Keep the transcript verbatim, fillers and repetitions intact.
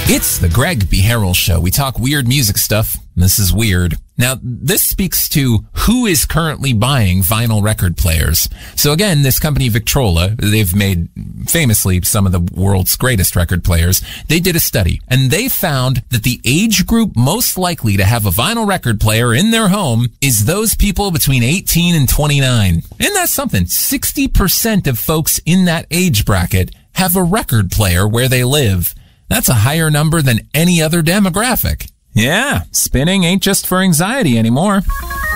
It's the Greg B. Harrell Show. We talk weird music stuff. This is weird. Now, this speaks to who is currently buying vinyl record players. So again, this company Victrola, they've made famously some of the world's greatest record players. They did a study and they found that the age group most likely to have a vinyl record player in their home is those people between eighteen and twenty-nine. Isn't that something? sixty percent of folks in that age bracket have a record player where they live. That's a higher number than any other demographic. Yeah, spinning ain't just for anxiety anymore.